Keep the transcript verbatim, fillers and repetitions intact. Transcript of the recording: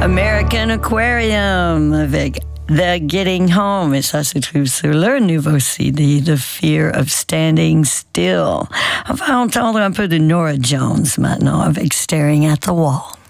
American Aquarium avec The Getting Home. Et ça se trouve sur leur nouveau C D, The Fear of Standing Still. On va entendre un peu de Norah Jones maintenant avec Staring at the Wall.